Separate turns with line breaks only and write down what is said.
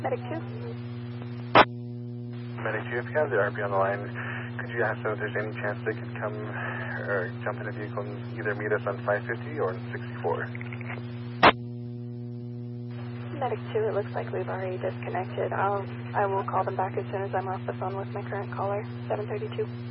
Medic 2.
Medic 2, if you have the RP on the line, could you ask them if there's any chance they could come or jump in a vehicle and either meet us on 550 or on 64?
Medic 2, it looks like we've already disconnected. I will call them back as soon as I'm off the phone with my current caller, 732.